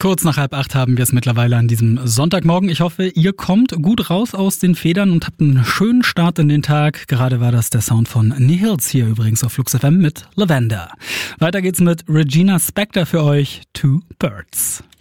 Kurz nach 7:30 haben wir es mittlerweile an diesem Sonntagmorgen. Ich hoffe, ihr kommt gut raus aus den Federn und habt einen schönen Start in den Tag. Gerade war das der Sound von Nihils hier übrigens auf Flux FM mit Lavender. Weiter geht's mit Regina Spektor für euch, Two Birds.